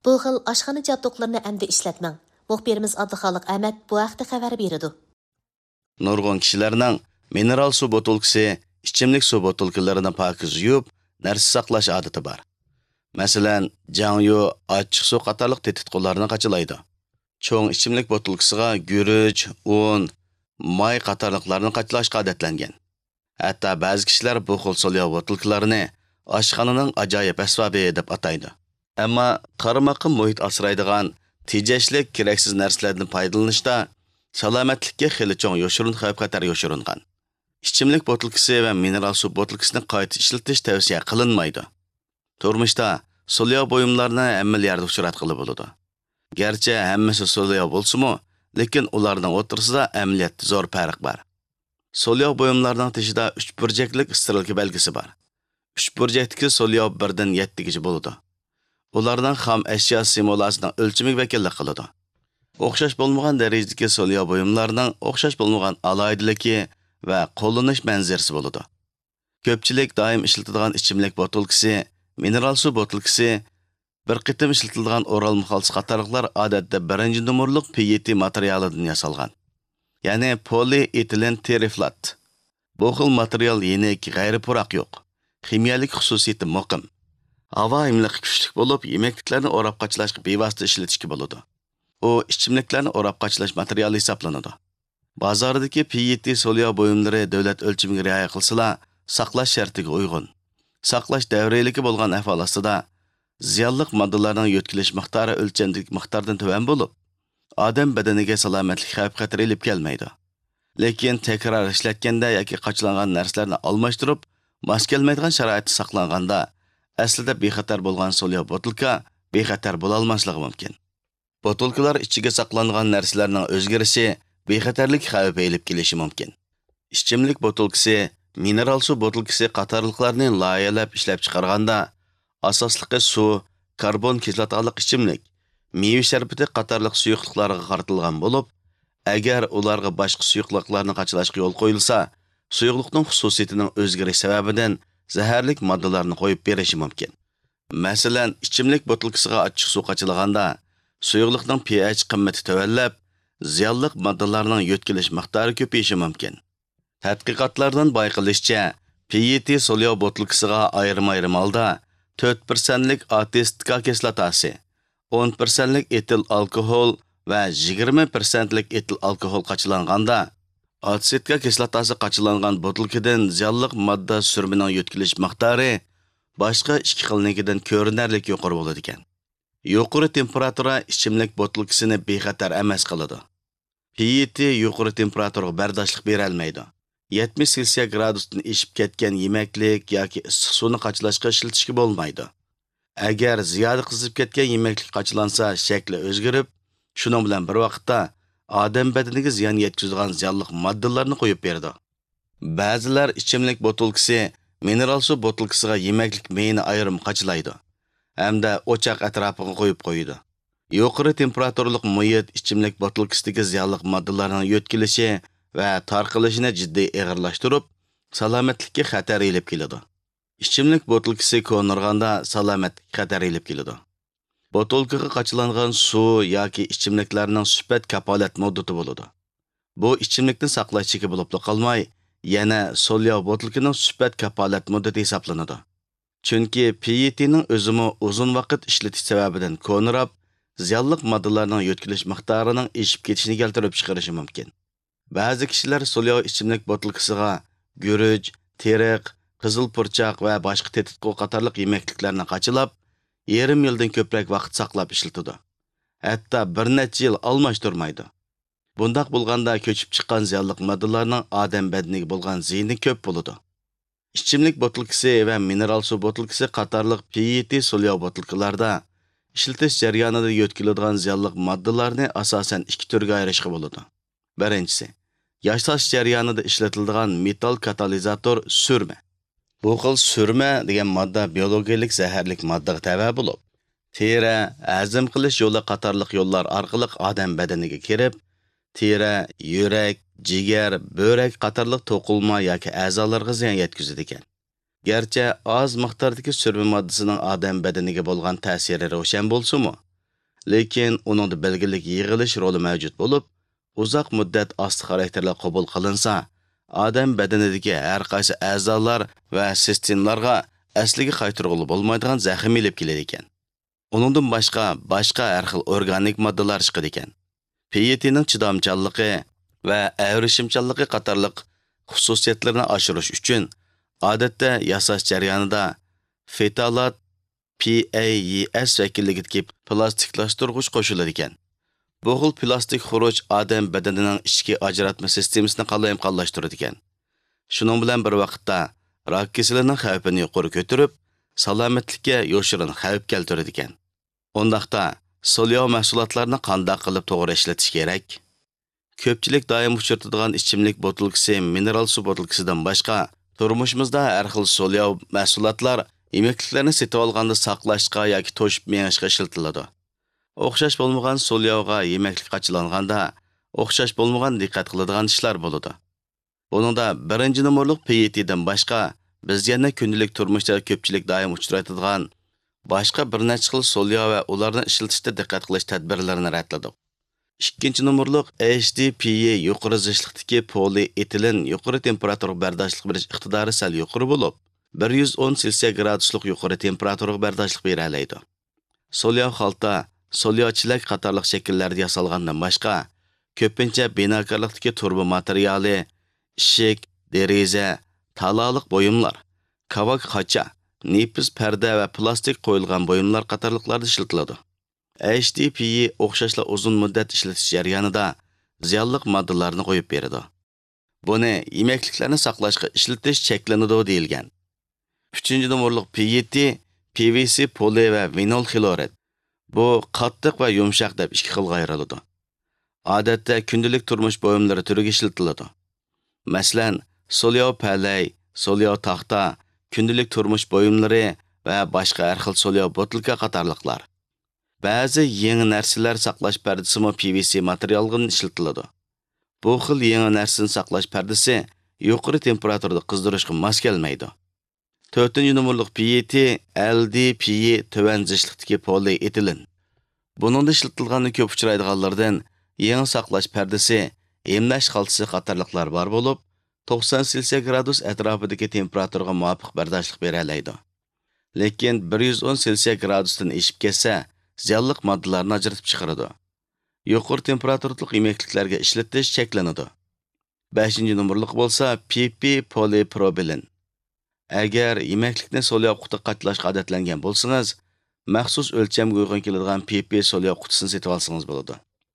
Bu xil oshxona jabduqlarini endi ishlatmang. Muxbirimiz Abduxoliq Ahmad bu haqda xabar berdi. Nurg'un kishilarning mineral suv botilkasi, ichimlik suv botilkalarini pokiz yuvib, narsa saqlash odati bor. Masalan, jangyu, achchiq suv qatorliq tetitqularni qachilaydi. Cho'ng ichimlik botilkasiga guruch, un, may qatorliqlarni qachilashga odatlangan. Hatto ba'zi kishilar bu xil solyo botilkalarini oshxonaning ajoyib asbobi deb ataydi. Ammo qarama-qarshi muhit asraydigan, tejashlik keraksiz narsalardan foydalanishda salomatlikka xili cho'ng yoshirin xavf-xatar yoshiringan. Ichimlik botilkasi va mineral suv botilkasini qayta ishlatish tavsiya qilinmaydi. Turmushda solyo buyumlarni hamma yerda uchratqili bo'ladi. Garchi hammasi solyo bo'lsa-mu, lekin ularning o'rtasida amaliyotda zo'r farq bor. Solyo buyumlarning tishida 3 burjaklik istiralki belgisi bor. 3 burjakdagi solyo 1dan 7 gacha bo'ladi. Ularning xam ashyo simulasining o'lchamiga vakillik qiladi. O'xshash bo'lmagan darajadagi solyo buyumlarning o'xshash bo'lmagan aloydiligi va qo'llanish manzarasi bo'ladi. Ko'pchilik doim ishlatadigan ichimlik botilkasi, mineral suv botilkasi, bir qitim ishlatilgan o'ralma xalsa qatorliqlar odatda 1-numurliq PET materialidan yasalgan. Ya'ni polietilen teriflat. Bu xil material yenik, g'ayripuroq yo'q. Kimyalik xususiyati muqim. Havo imliqi kuchli bo'lib, yemekliklarni o'rab qachlashga bevosita ishlatishga bo'ladi. U ichimliklarni o'rab qachlash materiali hisoblanadi. Bozordagi PET solyo buyumlari davlat o'lchamiga rioya qilsalar, saqlash shartiga uyg'un. Saqlash davriyligi bo'lgan ahvol ostida ziyonli moddalarning yo'tkilish miqdori o'lchamdagi miqdordan tuvan bo'lib, odam badaniga salomatlik xavf-xatari olib kelmaydi. Lekin takror ishlatganda yoki qochlangan narsalarni almashtirib, mos kelmaydigan sharoitda saqlanganda, aslida bexatar bo'lgan solyo botilka bexatar bo'la olmasligi mumkin. Botilkalar ichiga saqlangan narsalarning o'zgarishi bexatarlik xavfi olib kelishi mumkin. Ichimlik botilkasi, mineral suv botilkasi qatorliqlarni loyihалab ishlab chiqarganda asosligi suv, karbon kislotali ichimlik, meva sharbati qatorliq suyuqliklarga qaratilgan bo'lib, agar ularga boshqa suyuqliklarni qachlashga yo'l qo'yilsa, suyuqlikning xususiyatining o'zgarishi sababidan zaharlik moddalarni qo'yib berishi mumkin. Masalan, ichimlik botilkasiga achchiq suv qachilganda, suyuqlikning pH qimmati tövallab, ziyonli moddalarning yo'tkilish miqdori ko'payishi mumkin. Tadqiqotlardan bayqilishicha, PET solyo botilkasiga ayrim holda 4%lik atistika kislotasi, 10%lik etil alkohol va 20%lik etil alkohol qachilanganda, atistika kislotasi qachilangan botilkadan ziyonli modda surmining yo'tkilish miqdori boshqa ikki xilnikidan ko'rinarli yuqori bo'ladi ekan. Yuqori temperatura ichimlik botilkasini bexatar emas qiladi. PET yuqori temperaturaga bardoshlik bera olmaydi. 70 Selsiya gradusdan eshib ketgan yemeklik yoki issiq suvni qachlashga ishlatishga bo'lmaydi. Agar ziyoda qizib ketgan yemeklik qachlansa, shakli o'zgarib, shuning bilan bir vaqtda odam badaniga ziyon yetkazadigan ziyonli moddalarni qo'yib berdi. Ba'zilar ichimlik botilkasi, mineral suv botilkasiga yemeklik meyini ayrim qachlaydi. Hamda o'choq atrofiga qo'yib qo'ydi. Yuqori temperaturalik muhit ichimlik botilkasidagi ziyonli moddalarning yo'tkilishi va tarqalishini jiddiy og'irlashtirib, salomatlikka xatar elib keladi. Ichimlik botilkasi ko'nirganda salomatlik xatar elib keladi. Botilkaga qachilangan suv yoki ichimliklarning sifat kapolat muddati bo'ladi. Bu ichimlikni saqlash cheki bo'lib qolmay, yana solyo botilkaning sifat kapolat muddati hisoblanadi. Chunki PETning o'zimi uzun vaqt ishlatish sababidan ko'nirab, ziyonli moddalarning yo'tkilish miqdorining eshib ketishini keltirib chiqarishi mumkin. Ba'zi kishilar solyo ichimlik botilkasiga guruch, teriq, qizil purchoq va boshqa tetitqo qatorliq yemekliklarni qachilab, yarim yildan ko'proq vaqt saqlab ishlatadi. Hatto bir necha yil almashtirmaydi. Bundaq bo'lganda ko'chib chiqqan ziyonli moddalarning odam badaniga bo'lgan ziyni ko'p bo'ladi. Ichimlik botilkasi va mineral suv botilkasi qatorliq PET solyo botilkalarda ishlatish jarayonida yo'tkiladigan ziyonli moddalarni asosan ikki turga ayirishga bo'ladi. Birinchisi, yoshlash jarayonida ishlatiladigan metal katalizator surma. Bu xil surma degan modda biologik zaharlik moddaga tava bo'lib, teri, hazm qilish yo'li qatorliq yo'llar orqali odam badaniga kirib, teri, yurak, jigar, böğrek qatorliq to'qilma yoki a'zolarga ziyon yetkazadi ekan. Garchi oz miqdordagi surma moddasining odam badaniga bo'lgan ta'siri ro'shan bo'lsa-mu, lekin uningda belgilik yig'ilish roli mavjud bo'lib, uzoq muddat asti xarakterlar qabul qilinsa, odam badanidagi har qaysi a'zolar va sistemlarga asliga qaytarg'ili bo'lmaydigan zaxm elib keladi ekan. Uningdan boshqa har xil organik moddalar chiqadi ekan. PETning chidamchanligi va avrishimchanligi qatorliq xususiyatlarini oshirish uchun odatda yasash jarayonida fetalat PAES vakilligidagi plastiklashtirg'ich qo'shiladi ekan. Bu xil plastik xuruj odam badanining ichki ajratma sistemasini qalayimqonlashtiradi ekan. Shuning bilan bir vaqtda rak kasalining xavfini yuqori ko'tarib, salomatlikka yoshirin xavf keltiradi ekan. Ondaqda so'lyav mahsulotlarni qanday qilib to'g'ri ishlatish kerak? Ko'pchilik doim uchratadigan ichimlik botilkasi, mineral suv botilkasidan boshqa turmushimizda har xil so'lyav mahsulotlar yemekliklarni setib olganda saqlashga yoki to'shib mengishga ishlatiladi. O'xshash bo'lmagan so'lyavga yemeklik qachilanganda o'xshash bo'lmagan diqqat qiladigan ishlar bo'ladi. Buningda birinchi nomorliq PETdan boshqa biz yana kundalik turmushda ko'pchilik doim uchraydigan boshqa bir necha xil so'lyav va ularni ishlatishda diqqat qilish tadbirlarini ratladik. Ikkinchi nomorliq HDPE yuqori zishliqdagi polietilin yuqori temperatura bardoshlik berish iqtidori sal yuqori bo'lib, 110 Selsiya graduslik yuqori temperaturaga bardoshlik bera oladi. So'lyav xalta, so'lyav chilak qatorliq shakllarda yasalgandan boshqa, ko'pincha binokorlikdagi turba materiali, ishik, deraza, talaliq bo'yimlar, kavak qacha, nefis parda va plastik qo'yilgan bo'yimlar qatorliqlarda ishlatiladi. HDPE o'xshashla uzun muddat ishlatish jarayonida ziyonli moddalarni qo'yib beradi. Buni yemekliklarni saqlashga ishlatish cheklanadi deyilgan. 3-nomorliq PET, PVC poli va vinol xlorid. Bu qattiq va yumshoq deb ikki xilga ayriladi. Odatda kundalik turmush bo'yimlari turiga ishlatiladi. Masalan, so'lyav palay, so'lyav taxta, kundalik turmush bo'yimlari va boshqa har xil so'lyav botilka qatorliqlar. Ba'zi yangi narsalar saqlash pardasimi PVC materialdan ishlatiladi. Bu xil yangi narsani saqlash pardasi yuqori temperaturada qizdirishga mos kelmaydi. 4-nomorliq PET, LDPE tuvan zishliqdagi polietilin. Buningda ishlatilgan ko'p uchraydiganlardan yangi saqlash pardasi, emlash xaltasi qatorliqlar bor bo'lib, 90 Selsiya gradus atrofidagi temperaturaga muvofiq bardoshlik bera oladi. Lekin 110 Selsiya gradusdan eshib ketsa, ziyonli moddalarni ajratib chiqaradi. Yuqori temperaturalik yemekliklarga ishlatish cheklanadi. 5-nomorliq bo'lsa PP polipropilin. Agar yemeklikni so'lyav quti qatlashga odatlangan bo'lsangiz, maxsus o'lchamga uyg'un keladigan PP so'lyav qutisini setib olsangiz bo'ladi.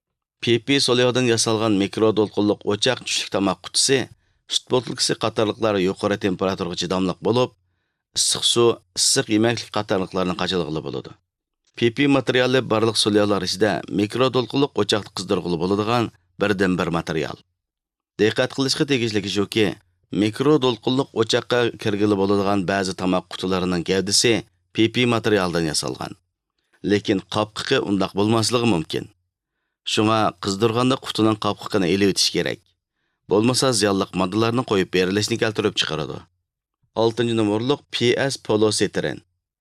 PP so'lyavdan yasalgan mikrodolqinliq o'choq tushlik tomoq qutisi, sut botilkasi qatorliqlari yuqori temperaturaga chidamli bo'lib, issiq suv, issiq yemeklik qatorliqlarini qachilig'ili bo'ladi. PP materiali barliq so'lyavlar ichida mikrodolqinliq o'choqda qizdirg'ili bo'ladigan birdan-bir material. Diqqat qilishga tegishligi shuki, mikrodolqinliq o'choqqa kirgili bo'ladigan ba'zi tomoq qutilarining gavdasi PP materialdan yasalgan. Lekin qopqiqi undaq bo'lmasligi mumkin. Shunga qizdirganda qutining qopqiqini elib o'tish kerak. Bo'lmasa ziyonli moddalarni qo'yib berilishini keltirib chiqaradi. 6-nomorliq PS polosetirin.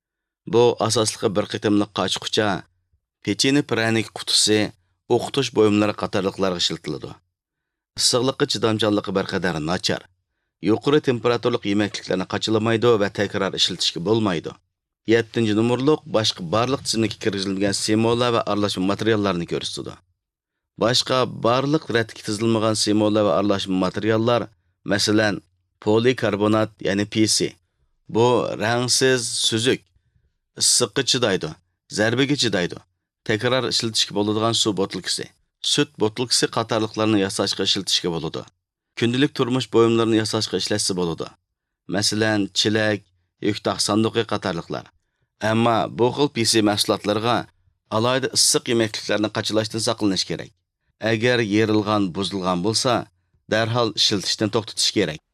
Bu asosliqi bir qitimliq qochqucha, pecheni pranik qutisi, o'qitish bo'yimlari qatorliqlarga ishlatiladi. Issiqlikqa chidamchanligi bir qadar nachar. Yuqori temperaturalik yemekliklarni qachilamaydi va takror ishlatishga bo'lmaydi. 7-nomorliq boshqa barliq tizimga kirgizilgan simollar va aralashma materiallarni ko'rsatadi. Boshqa barliq ratga tizilmagan simollar va aralashma materiallar, masalan, polikarbonat, ya'ni PC. Bu rangsiz, suzuk, issiqqa chidaydi, zarbaga chidaydi. Takror ishlatishga bo'ladigan suv botilkasi, sut botilkasi qatorliqlarni yasashga ishlatishga bo'ladi. Kundalik turmush bo'yimlarini yasashga ishlatsa bo'ladi. Masalan, chilak, yuktoq sanduqi qatorliqlar. Ammo bu xil PC mahsulotlarga alohida issiq yemekliklarni qachilashdan saqlanish kerak. Agar yerilgan, buzilgan bo'lsa, darhol ishlatishdan to'xtatish kerak.